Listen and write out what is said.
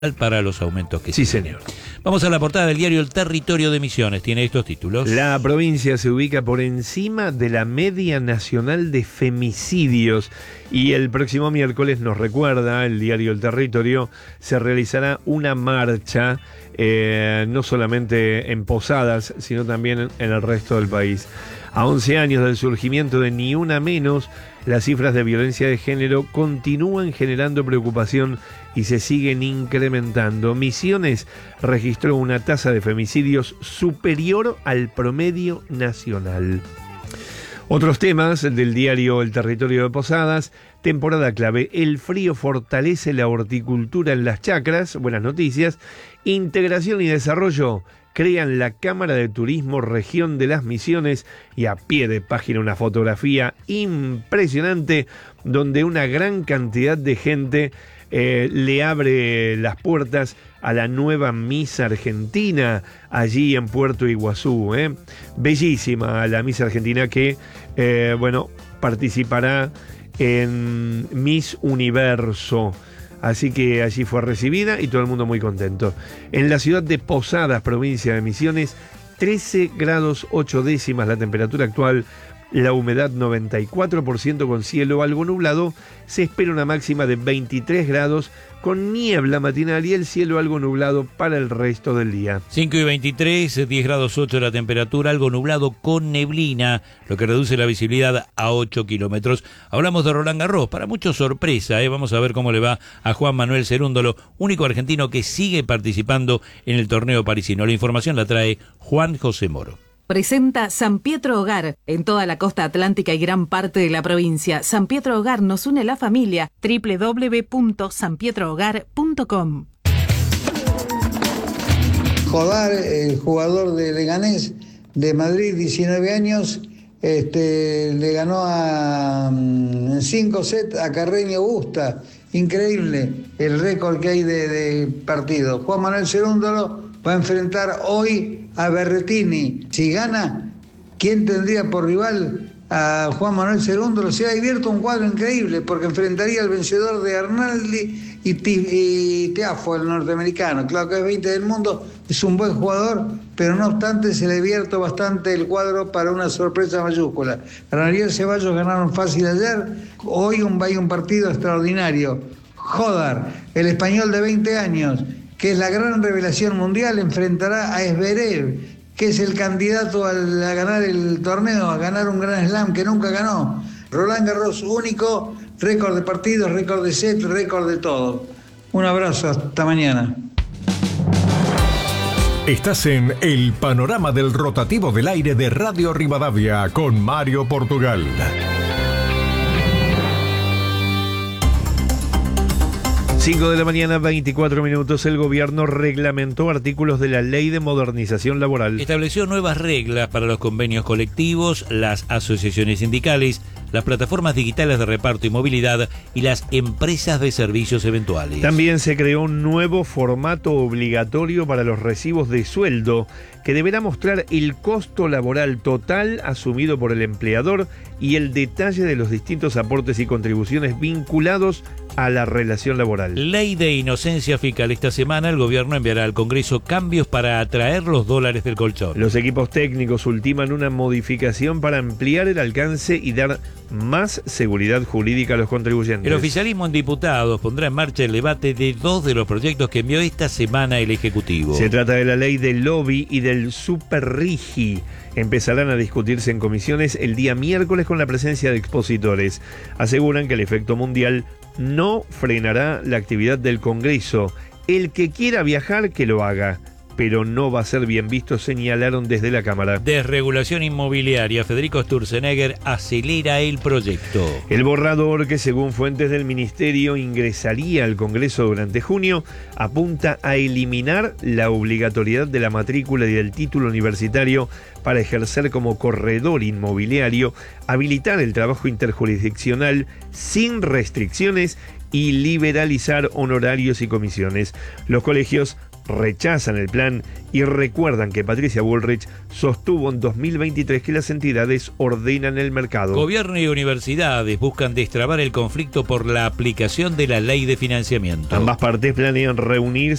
para los aumentos que Sí, siguen. señor. Vamos a la portada del diario El Territorio de Misiones. Tiene estos títulos. La provincia se ubica por encima de la media nacional de femicidios y el próximo miércoles, nos recuerda el diario El Territorio, se realizará una marcha, no solamente en Posadas, sino también en el resto del país. A 11 años del surgimiento de Ni Una Menos, las cifras de violencia de género continúan generando preocupación y se siguen incrementando. Misiones registró una tasa de femicidios superior al promedio nacional. Otros temas del diario El Territorio de Posadas, temporada clave, el frío fortalece la horticultura en las chacras, buenas noticias, integración y desarrollo, crean la Cámara de Turismo Región de las Misiones y a pie de página una fotografía impresionante donde una gran cantidad de gente le abre las puertas a la nueva Miss Argentina allí en Puerto Iguazú. Bellísima la Miss Argentina que, participará en Miss Universo. Así que allí fue recibida y todo el mundo muy contento. En la ciudad de Posadas, provincia de Misiones, 13 grados 8 décimas la temperatura actual, la humedad 94% con cielo algo nublado, se espera una máxima de 23 grados con niebla matinal y el cielo algo nublado para el resto del día. 5 y 23, 10 grados 8 la temperatura, algo nublado con neblina, lo que reduce la visibilidad a 8 kilómetros. Hablamos de Roland Garros, para muchos sorpresa, vamos a ver cómo le va a Juan Manuel Cerúndolo, único argentino que sigue participando en el torneo parisino. La información la trae Juan José Moro. Presenta San Pietro Hogar en toda la costa atlántica y gran parte de la provincia. San Pietro Hogar nos une la familia. www.sanpietrohogar.com. Jodar, el jugador de Leganés de Madrid, 19 años, le ganó en 5 sets a Carreño Busta. Increíble el récord que hay de partido. Juan Manuel Cerúndolo va a enfrentar hoy a Berretini. Si gana, ¿quién tendría por rival a Juan Manuel Cerúndolo? Se ha abierto un cuadro increíble porque enfrentaría al vencedor de Arnaldi y Tiafoe, el norteamericano. Claro que es 20 del mundo, es un buen jugador, pero no obstante se le ha abierto bastante el cuadro para una sorpresa mayúscula. Ranieri Ceballos ganaron fácil ayer, hoy hay un partido extraordinario. Jodar, el español de 20 años, que es la gran revelación mundial, enfrentará a Zverev, que es el candidato a ganar el torneo, a ganar un Grand Slam que nunca ganó. Roland Garros único, récord de partidos, récord de set, récord de todo. Un abrazo, hasta mañana. Estás en el panorama del rotativo del aire de Radio Rivadavia con Mario Portugal. 5 de la mañana, 24 minutos. El gobierno reglamentó artículos de la Ley de Modernización Laboral. Estableció nuevas reglas para los convenios colectivos, las asociaciones sindicales, las plataformas digitales de reparto y movilidad y las empresas de servicios eventuales. También se creó un nuevo formato obligatorio para los recibos de sueldo que deberá mostrar el costo laboral total asumido por el empleador y el detalle de los distintos aportes y contribuciones vinculados a la relación laboral. Ley de inocencia fiscal. Esta semana el gobierno enviará al Congreso cambios para atraer los dólares del colchón. Los equipos técnicos ultiman una modificación para ampliar el alcance y dar más seguridad jurídica a los contribuyentes. El oficialismo en diputados pondrá en marcha el debate de 2 de los proyectos que envió esta semana el Ejecutivo. Se trata de la ley del lobby y del superrigi. Empezarán a discutirse en comisiones el día miércoles con la presencia de expositores. Aseguran que el efecto mundial no frenará la actividad del Congreso. El que quiera viajar, que lo haga, pero no va a ser bien visto, señalaron desde la Cámara. Desregulación inmobiliaria. Federico Sturzenegger acelera el proyecto. El borrador, que según fuentes del Ministerio ingresaría al Congreso durante junio, apunta a eliminar la obligatoriedad de la matrícula y del título universitario para ejercer como corredor inmobiliario, habilitar el trabajo interjurisdiccional sin restricciones y liberalizar honorarios y comisiones. Los colegios rechazan el plan y recuerdan que Patricia Bullrich sostuvo en 2023 que las entidades ordenan el mercado. Gobierno y universidades buscan destrabar el conflicto por la aplicación de la ley de financiamiento. Ambas partes planean reunirse